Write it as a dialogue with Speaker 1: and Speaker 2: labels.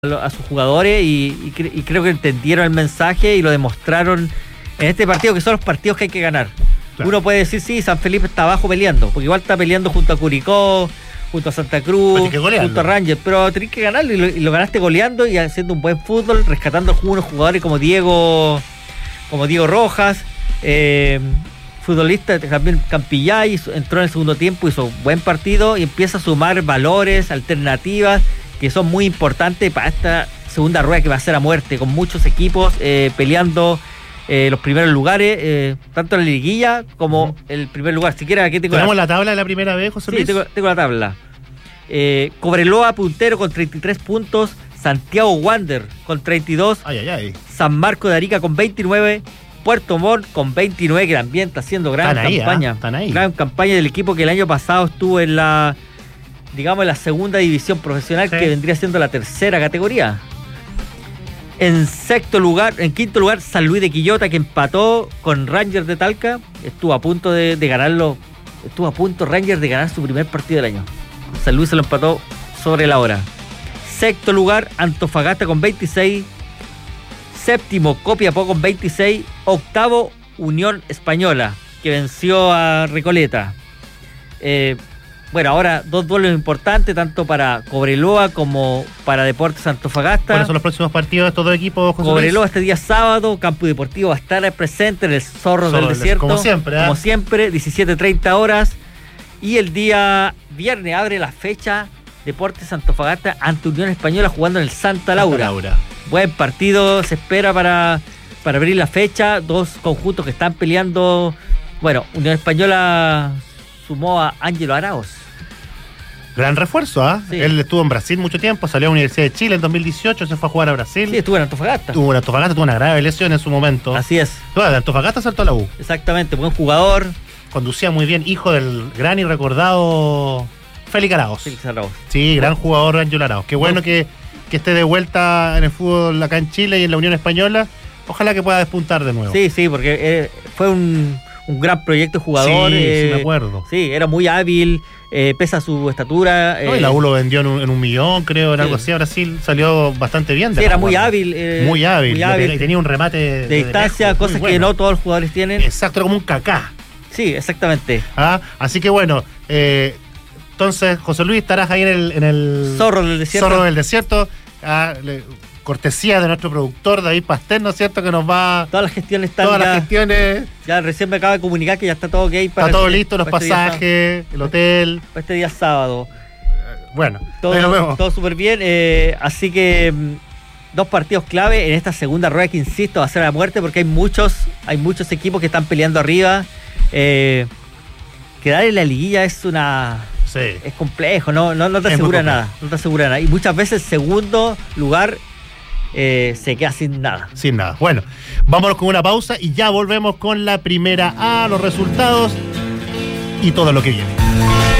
Speaker 1: a sus jugadores y creo que entendieron el mensaje y lo demostraron en este partido, que son los partidos que hay que ganar. Claro. Uno puede decir, sí, San Felipe está abajo peleando, porque igual está peleando junto a Curicó, junto a Santa Cruz, junto a Rangers, pero tenés que ganarlo y lo ganaste goleando y haciendo un buen fútbol, rescatando algunos jugadores como Diego Rojas, futbolista también Campillay, entró en el segundo tiempo, hizo buen partido y empieza a sumar valores, alternativas, que son muy importantes para esta segunda rueda que va a ser a muerte, con muchos equipos peleando los primeros lugares, tanto en la liguilla como el primer lugar. Siquiera aquí
Speaker 2: ¿tenemos la tabla de la primera vez, José Luis?
Speaker 1: Sí, tengo la tabla. Cobreloa puntero con 33 puntos, Santiago Wander con 32, San Marco de Arica con 29, Puerto Montt con 29, que también está haciendo gran campaña. Gran campaña del equipo que el año pasado estuvo en la segunda división profesional, sí, que vendría siendo la tercera categoría. En quinto lugar, San Luis de Quillota, que empató con Rangers de Talca. Estuvo a punto de ganarlo. Estuvo a punto Rangers de ganar su primer partido del año. San Luis se lo empató sobre la hora. Sexto lugar, Antofagasta con 26. Séptimo, Copiapó con 26. Octavo, Unión Española, que venció a Recoleta. Bueno, ahora dos duelos importantes, tanto para Cobreloa como para Deportes Antofagasta.
Speaker 2: ¿Cuáles son los próximos partidos de estos dos equipos, José
Speaker 1: Cobreloa
Speaker 2: Luis?
Speaker 1: Este día sábado, Campo Deportivo va a estar presente en el Zorro del Desierto.
Speaker 2: Como siempre,
Speaker 1: Como siempre, 17:30 horas. Y el día viernes abre la fecha Deportes Antofagasta ante Unión Española jugando en el Santa Laura. Buen partido, se espera para abrir la fecha. Dos conjuntos que están peleando. Bueno, Unión Española sumó a Ángelo Arauz.
Speaker 2: Gran refuerzo, ¿ah? Sí. Él estuvo en Brasil mucho tiempo, salió a la Universidad de Chile en 2018, se fue a jugar a Brasil.
Speaker 1: Sí, estuvo en Antofagasta.
Speaker 2: Tuvo una grave lesión en su momento.
Speaker 1: Así es.
Speaker 2: De Antofagasta saltó a la U.
Speaker 1: Exactamente, buen jugador.
Speaker 2: Conducía muy bien, hijo del gran y recordado Félix Arauz. Sí, gran jugador Ángelo Arauz. Qué bueno que esté de vuelta en el fútbol acá en Chile y en la Unión Española. Ojalá que pueda despuntar de nuevo.
Speaker 1: Sí, porque fue un gran proyecto de jugador.
Speaker 2: Sí, me acuerdo.
Speaker 1: Sí, era muy hábil, pesa su estatura.
Speaker 2: No, y la U lo vendió en $1 millón, creo, en algo así. A Brasil salió bastante bien.
Speaker 1: Sí, era muy hábil.
Speaker 2: Muy hábil. Y tenía un remate de
Speaker 1: distancia, lejos, cosas que no todos los jugadores tienen.
Speaker 2: Exacto, era como un Kaká.
Speaker 1: Sí, exactamente.
Speaker 2: Así que bueno, entonces, José Luis, estarás ahí en el
Speaker 1: Zorro del Desierto.
Speaker 2: Zorro del Desierto. Cortesía de nuestro productor David Pastel, ¿no es cierto? Que nos va...
Speaker 1: Todas las gestiones están ya recién me acaba de comunicar que ya está todo ok para...
Speaker 2: Está todo listo, los pasajes, el hotel...
Speaker 1: Para este día sábado.
Speaker 2: Bueno,
Speaker 1: ahí nos vemos. Todo súper bien, así que dos partidos clave en esta segunda rueda que, insisto, va a ser a muerte porque hay muchos equipos que están peleando arriba. Quedar en la liguilla es es complejo, no te asegura nada. No te asegura nada. Y muchas veces el segundo lugar se queda sin nada.
Speaker 2: Sin nada. Bueno, vámonos con una pausa y ya volvemos con la primera A, los resultados y todo lo que viene.